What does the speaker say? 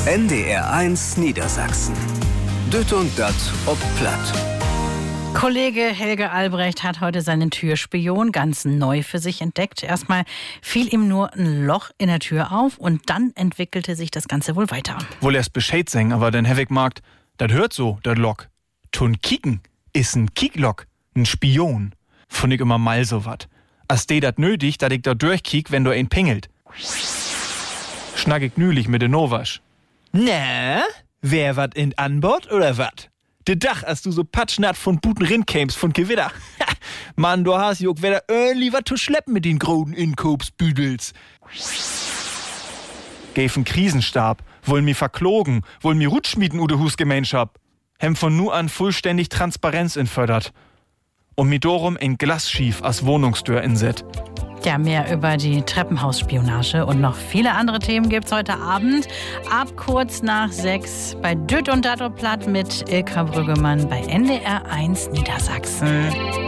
NDR1 Niedersachsen. Düt und dat ob Platt. Kollege Helge Albrecht hat heute seinen Türspion ganz neu für sich entdeckt. Erstmal fiel ihm nur ein Loch in der Tür auf und dann entwickelte sich das Ganze wohl weiter. Wohl erst Bescheid sagen, aber dann Hevig merkt, das hört so, das Lock. Tun kicken ist ein Kicklock, ein Spion. Fand ich immer mal so wat. As de dat nötig, dat ich da durchkick, wenn du ihn pingelt. Schnack ich nülich mit de Nowasch. Na, wer wat in Anbord oder wat? De Dach, als du so patschnatt von Buten rinkämst von Gewitter. Mann, du hast juck wieder lieber zu schleppen mit den großen Inkopsbüdels. Gäfen Krisenstab, wollen mi verklogen, wollen mi Rutschmieden ude Husgemeinschaft. Hem von nu an vollständig Transparenz infördert. Und mi dorum ein Glasschief als Wohnungstür inset. Ja, mehr über die Treppenhausspionage und noch viele andere Themen gibt's heute Abend. Ab kurz nach 6 bei Düt und Dat ob Platt mit Ilka Brüggemann bei NDR1 Niedersachsen.